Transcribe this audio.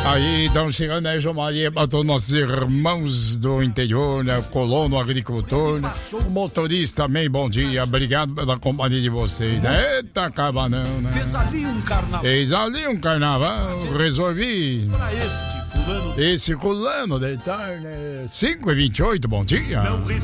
Aí, então, chegando aí, João Maria, para todos os nossos irmãos do interior, né? O colono, o agricultor, né? O motorista também, bom dia. Obrigado pela companhia de vocês, né? Eita, cabanão, né? Fez ali um carnaval. Fez ali um carnaval, resolvi. Pra este fulano. Esse fulano, deitar, né? 5h28, bom dia. Não